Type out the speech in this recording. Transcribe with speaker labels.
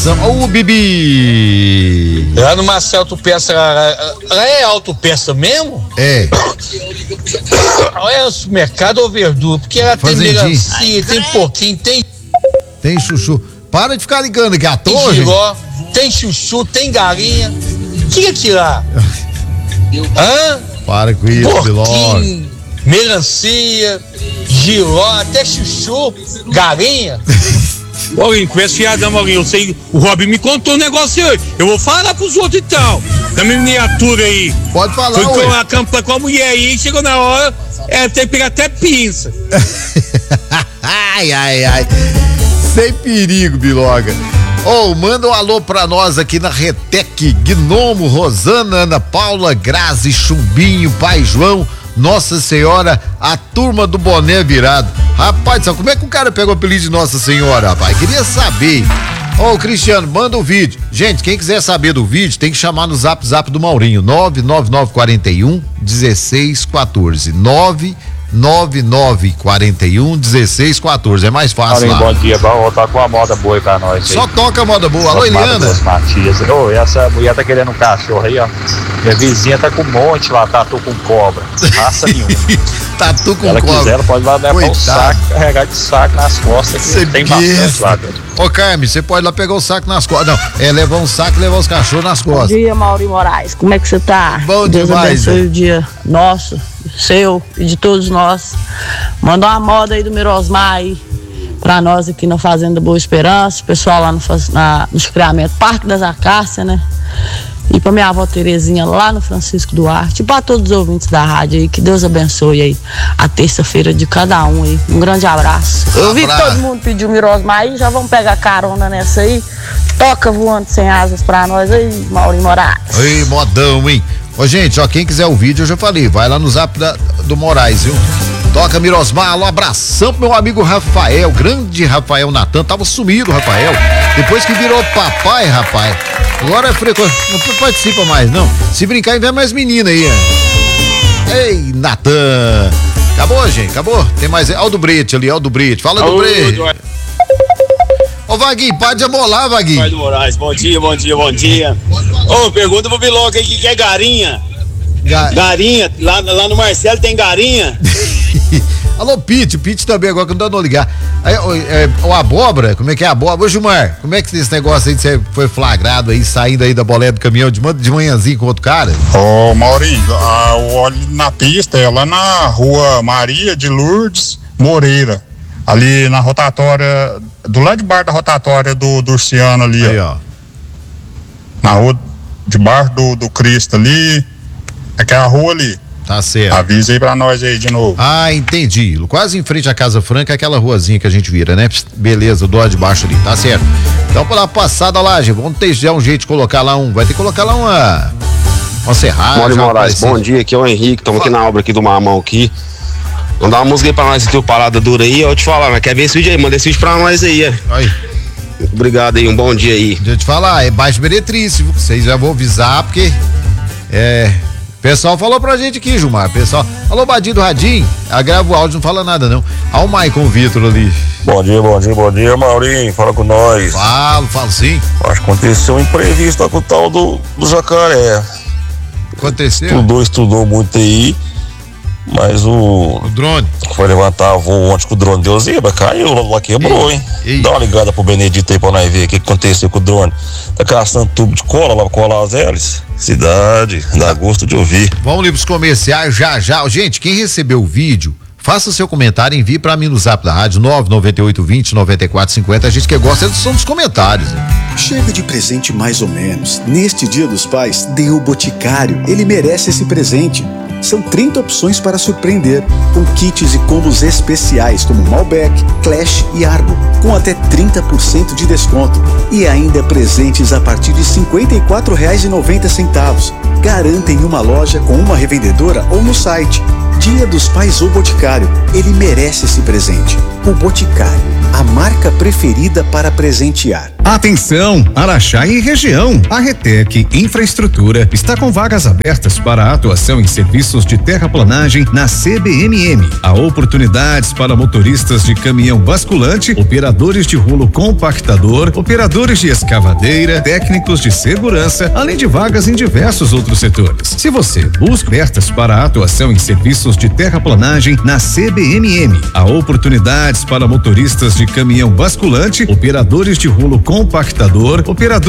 Speaker 1: Ô, Bibi!
Speaker 2: Lá no Marcelo Autopeça, lá é autopeça mesmo?
Speaker 1: É.
Speaker 2: É supermercado ou verdura? Porque ela tem melancia, tem porquinho,
Speaker 1: tem chuchu. Para de ficar ligando aqui à toa,
Speaker 2: tem giló, tem chuchu, tem galinha. O que é aquilo lá? Hã?
Speaker 1: Para com isso,
Speaker 2: porquinho, melancia, giló, até chuchu, galinha.
Speaker 3: Maurinho, conversa fiada, Maurinho. Eu sei, o Robin me contou um negócio aí. Eu vou falar pros outros então. Da miniatura aí.
Speaker 1: Pode falar,
Speaker 3: foi com a campanha com a mulher aí, chegou na hora, tem que pegar até pinça.
Speaker 1: Ai. Sem perigo, Biloga. Manda um alô pra nós aqui na Retec, Gnomo, Rosana, Ana Paula, Grazi, Chumbinho, Pai João, Nossa Senhora, a turma do boné virado. Rapaz, como é que o cara pega o apelido de Nossa Senhora, rapaz? Queria saber. Cristiano, manda o vídeo. Gente, quem quiser saber do vídeo, tem que chamar no Zap do Maurinho, 99941-1614. 99941-1614. É mais fácil.
Speaker 4: Maurinho, bom dia. Vamos voltar com a moda boa aí pra nós.
Speaker 1: Só toca a moda boa. Alô, Eliana.
Speaker 4: Essa mulher tá querendo um cachorro aí, ó. Minha vizinha tá com um monte lá, tatu com cobra. Raça nenhuma.
Speaker 1: Tatu com
Speaker 4: ela
Speaker 1: cobra.
Speaker 4: Quiser, ela pode lá levar um saco, carregar de saco nas costas. Que tem bastante lá dentro.
Speaker 1: Carmen, você pode ir lá pegar o saco nas costas. Não, levar um saco e levar os cachorros nas costas.
Speaker 5: Bom dia, Maurinho Moraes. Como é que você tá?
Speaker 1: Bom
Speaker 5: Deus
Speaker 1: demais.
Speaker 5: Deus abençoe o dia nosso, seu e de todos nós. Manda uma moda aí do Mirosmar aí pra nós aqui na Fazenda Boa Esperança, o pessoal lá no Criamento, Parque das Acácias, né? E pra minha avó Terezinha lá no Francisco Duarte, e pra todos os ouvintes da rádio aí, que Deus abençoe aí a terça-feira de cada um aí. Um grande abraço. Eu vi que todo mundo pediu Mirosmar aí, já vamos pegar carona nessa aí. Toca Voando Sem Asas pra nós aí, Maurinho Moraes.
Speaker 1: Ei, modão, hein? Gente, quem quiser o vídeo, eu já falei, vai lá no Zap do Moraes, viu? Toca Mirosmar, um abração pro meu amigo Rafael, grande Rafael Natan, tava sumido, Rafael. Depois que virou papai, rapaz, agora não participa mais, não. Se brincar, vem mais menina aí. Ei, Natan. Acabou, gente, acabou. Tem mais, Aldo Brete ali, Aldo Brete. Fala do Brete. Vaguinho, pode de amolar, Vaguinho.
Speaker 6: Pai do Moraes, bom dia. Pergunta pro Biloca aí que é garinha. Garinha, lá no Marcelo tem garinha.
Speaker 1: Alô, Pete, o Pete também agora que não dá não ligar. O abóbora, como é que é a abóbora? Ô, Gilmar, como é que esse negócio aí, você foi flagrado aí, saindo aí da boleia do caminhão de manhãzinho com outro cara?
Speaker 7: Maurinho, o óleo na pista é lá na rua Maria de Lourdes Moreira, ali na rotatória, do lado de baixo da rotatória do Urciano ali, aí, ó. Na rua de baixo do Cristo ali, aquela rua ali.
Speaker 1: Tá certo.
Speaker 7: Avisa aí pra nós aí de novo.
Speaker 1: Entendi. Quase em frente à Casa Franca, aquela ruazinha que a gente vira, né? Beleza, do lado de baixo ali, tá certo. Então, pela passada lá, gente, vamos ter já um jeito de colocar lá vai ter que colocar lá uma serragem.
Speaker 8: Maurinho Moraes, bom dia, aqui é o Henrique, estamos aqui na obra aqui do Mamão aqui. Vamos dar uma música aí pra nós aqui, o Parada Dura aí, eu te falar, mas quer ver esse vídeo aí, manda esse vídeo pra nós aí,
Speaker 1: Aí.
Speaker 8: Obrigado aí, um bom dia aí.
Speaker 1: Deixa eu te falar, é baixo meretriz, vocês já vão avisar, porque o pessoal falou pra gente aqui, Gilmar, pessoal, alô, Badinho do Radinho, grava o áudio, não fala nada não. Olha o Maicon Vitor ali.
Speaker 9: Bom dia, Maurinho, fala com nós.
Speaker 1: Falo sim.
Speaker 9: Acho que aconteceu um imprevisto com o tal do Jacaré.
Speaker 1: Aconteceu?
Speaker 9: Estudou muito aí, mas o
Speaker 1: drone
Speaker 9: foi levantar voo ontem com o drone deu zebra, caiu, lá quebrou, hein? Dá uma ligada pro Benedito aí pra nós ver o que aconteceu com o drone. Tá caçando tubo de cola lá pra colar as hélices. Cidade, dá gosto de ouvir.
Speaker 1: Vamos ali pros comerciais já. Gente, quem recebeu o vídeo, faça o seu comentário, envie pra mim no Zap da rádio 99820-9450. A gente que gosta são dos comentários.
Speaker 10: Chega de presente mais ou menos. Neste Dia dos Pais, dê o Boticário. Ele merece esse presente. São 30 opções para surpreender, com kits e combos especiais como Malbec, Clash e Argo, com até 30% de desconto. E ainda presentes a partir de R$ 54,90. Garanta em uma loja com uma revendedora ou no site. Dia dos Pais ou Boticário, ele merece esse presente. O Boticário, a marca preferida para presentear.
Speaker 11: Atenção, Araxá e região. A Retec Infraestrutura está com vagas abertas para a atuação em serviços de terraplanagem na CBMM. Há oportunidades para motoristas de caminhão basculante, operadores de rolo compactador, operadores de escavadeira, técnicos de segurança, além de vagas em diversos outros setores. Se você busca abertas para a atuação em serviços de terraplanagem na CBMM, há oportunidades para motoristas de caminhão basculante, operadores de rolo compactador, operador